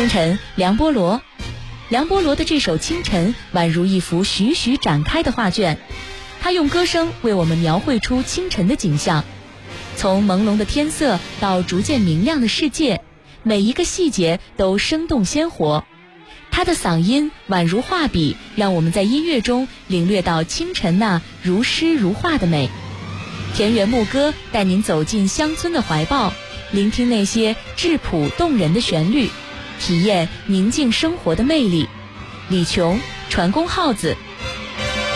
清晨，梁波罗的这首《清晨》宛如一幅徐徐展开的画卷，他用歌声为我们描绘出清晨的景象，从朦胧的天色到逐渐明亮的世界，每一个细节都生动鲜活。他的嗓音宛如画笔，让我们在音乐中领略到清晨那如诗如画的美。田园牧歌带您走进乡村的怀抱，聆听那些质朴动人的旋律，体验宁静生活的魅力。李琼、传功号子